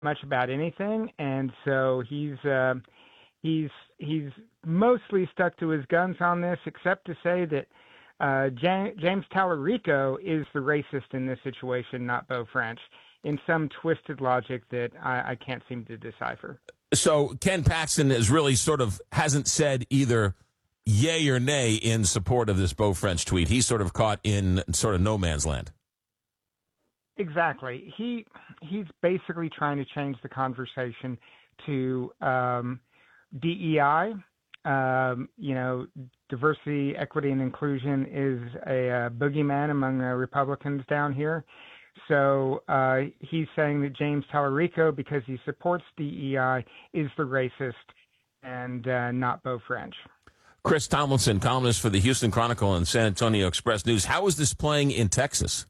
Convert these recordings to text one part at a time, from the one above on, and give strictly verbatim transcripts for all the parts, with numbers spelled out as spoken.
much about anything, and so he's uh, he's he's mostly stuck to his guns on this, except to say that uh, James, James Tallarico is the racist in this situation, not Beau French, in some twisted logic that I, I can't seem to decipher. So Ken Paxton has really sort of hasn't said either yay or nay in support of this Beau French tweet. He's sort of caught in sort of no man's land. Exactly. He he's basically trying to change the conversation to um, D E I. Um, you know, diversity, equity, and inclusion is a, a boogeyman among uh, Republicans down here. So uh, he's saying that James Tallarico, because he supports D E I, is the racist and uh, not Beau French. Chris Tomlinson, columnist for the Houston Chronicle and San Antonio Express News. How is this playing in Texas?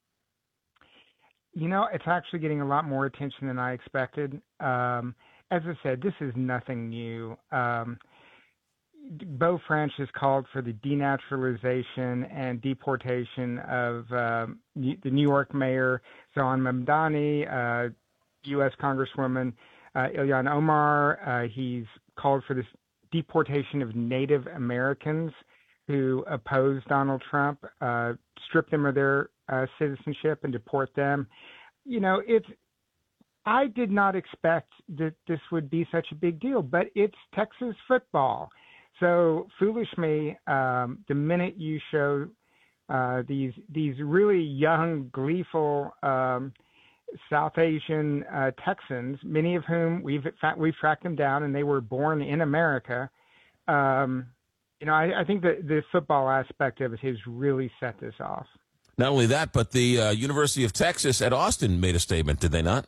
You know, it's actually getting a lot more attention than I expected. Um, as I said, this is nothing new. Um, Beau French has called for the denaturalization and deportation of um, the New York mayor, Zohan Mamdani, uh, U S Congresswoman uh, Ilhan Omar. Uh, he's called for this deportation of Native Americans who oppose Donald Trump, uh, strip them of their uh, citizenship and deport them. You know, it's, I did not expect that this would be such a big deal, but it's Texas football. So foolish me, um, the minute you show uh, these these really young, gleeful um, South Asian uh, Texans, many of whom we've we've tracked them down, and they were born in America. Um, you know, I, I think that the football aspect of it has really set this off. Not only that, but the uh, University of Texas at Austin made a statement, did they not?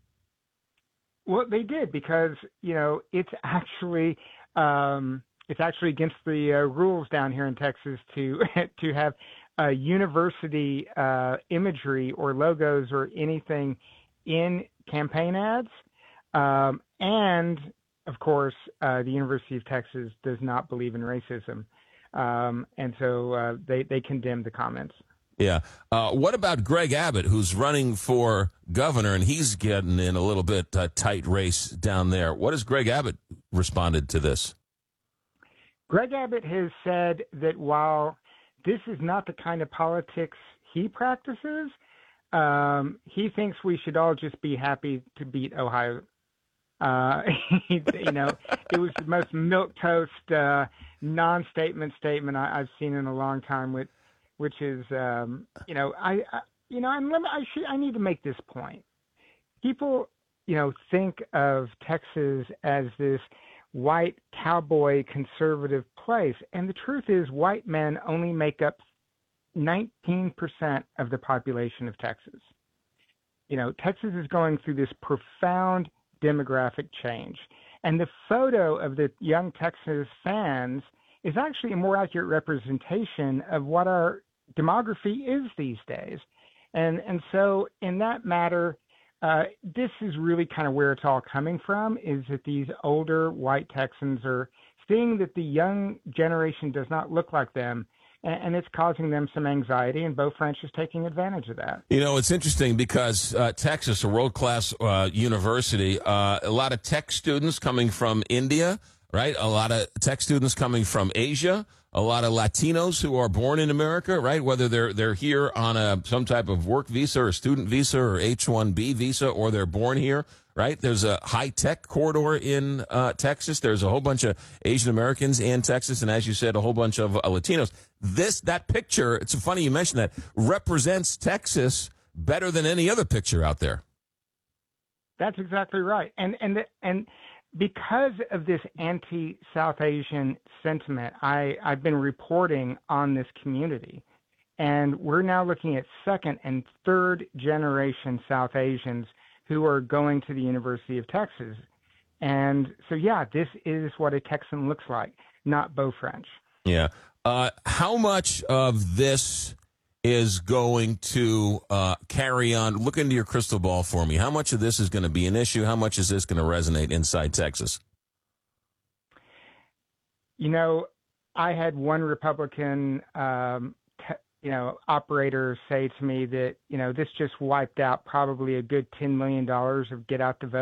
Well, they did, because, you know, it's actually um, it's actually against the uh, rules down here in Texas to to have uh, university uh, imagery or logos or anything in campaign ads. Um, and, of course, uh, the University of Texas does not believe in racism. Um, and so uh, they, they condemned the comments. Yeah. Uh, what about Greg Abbott, who's running for governor, and he's getting in a little bit uh, tight race down there? What has Greg Abbott responded to this? Greg Abbott has said that while this is not the kind of politics he practices, um, he thinks we should all just be happy to beat Ohio. Uh, you know, it was the most milquetoast, uh, non-statement statement I, I've seen in a long time, with, which is, um, you know, I, I you know, and let me, I should, I need to make this point. People, you know, think of Texas as this white cowboy conservative place, and the truth is, white men only make up nineteen percent of the population of Texas. You know, Texas is going through this profound demographic change, and the photo of the young Texas fans is actually a more accurate representation of what our demography is these days. And and so in that matter, uh, this is really kind of where it's all coming from, is that these older white Texans are seeing that the young generation does not look like them, and, and it's causing them some anxiety, and Beau French is taking advantage of that. You know, it's interesting because uh, Texas, a world-class uh, university, uh, a lot of tech students coming from India, right? A lot of tech students coming from Asia, a lot of Latinos who are born in America, right? Whether they're they're here on a some type of work visa or student visa or H one B visa, or they're born here, right? There's a high-tech corridor in uh, Texas. There's a whole bunch of Asian Americans in Texas, and as you said, a whole bunch of uh, Latinos. This that picture, it's funny you mentioned that, represents Texas better than any other picture out there. That's exactly right, and and the, and. Because of this anti-South Asian sentiment, I, I've been reporting on this community, and we're now looking at second and third generation South Asians who are going to the University of Texas. And so, yeah, this is what a Texan looks like, not Beau French. Yeah. Uh, how much of this is going to uh, carry on? Look into your crystal ball for me. How much of this is going to be an issue? How much is this going to resonate inside Texas? You know, I had one Republican um, te- you know, operators say to me that, you know, this just wiped out probably a good ten million dollars of get out the vote.